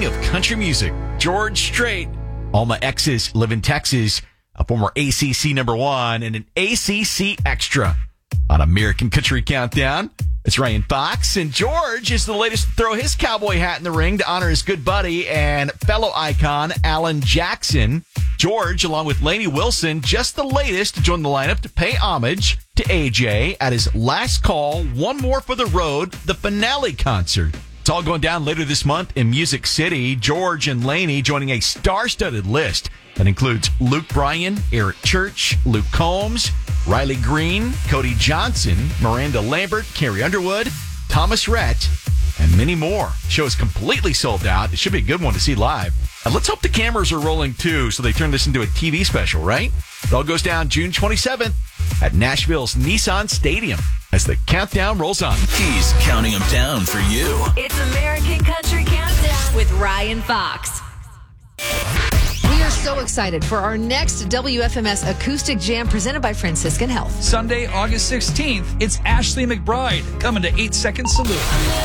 king of country music, George Strait. All my exes live in Texas, a former ACC number one and an ACC extra on American Country Countdown. It's Ryan Fox, and George is the latest to throw his cowboy hat in the ring to honor his good buddy and fellow icon, Alan Jackson. George, along with Lainey Wilson, just the latest to join the lineup to pay homage to AJ at his last call, One More for the Road, the finale concert. It's all going down later this month in Music City. George and Lainey joining a star-studded list that includes Luke Bryan, Eric Church, Luke Combs, Riley Green, Cody Johnson, Miranda Lambert, Carrie Underwood, Thomas Rhett, and many more. The show is completely sold out. It should be a good one to see live. And let's hope the cameras are rolling too, so they turn this into a TV special, right? It all goes down June 27th at Nashville's Nissan Stadium as the countdown rolls on. He's counting them down for you. It's American Country Countdown with Ryan Fox. We are so excited for our next WFMS Acoustic Jam presented by Franciscan Health. Sunday, August 16th, it's Ashley McBride coming to 8 Second Salute.